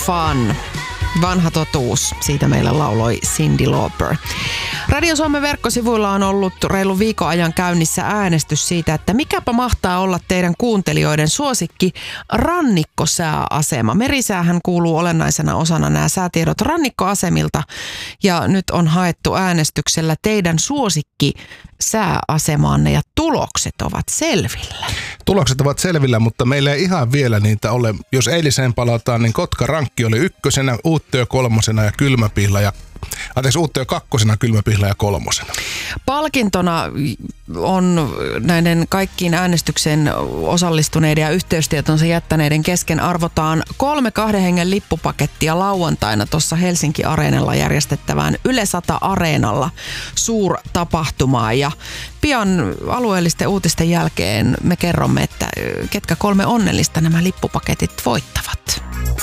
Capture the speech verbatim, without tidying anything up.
fun. Vanha totuus, siitä meillä lauloi Cyndi Lauper. Radio Suomen verkkosivuilla on ollut reilun viikon ajan käynnissä äänestys siitä, että mikäpä mahtaa olla teidän kuuntelijoiden suosikki rannikkosääasema. Merisäähän kuuluu olennaisena osana nämä säätiedot rannikkoasemilta ja nyt on haettu äänestyksellä teidän suosikki sääasemaanne ja tulokset ovat selvillä. Tulokset ovat selvillä, mutta meillä ei ihan vielä niitä ole. Jos eiliseen palataan, niin Kotka-rankki oli ykkösenä, Uuttöö kolmosena ja Kylmäpihla ja Anteeksi, Uuttöö kakkosena, Kylmäpihla ja kolmosena. Palkintona on näiden kaikkiin äänestykseen osallistuneiden ja yhteystietonsa jättäneiden kesken arvotaan kolme kahden hengen lippupakettia lauantaina tuossa Helsinki Areenalla järjestettävään Yle sata Areenalla suurtapahtumaan. Ja pian alueellisten uutisten jälkeen me kerromme, että ketkä kolme onnellista nämä lippupaketit voittavat.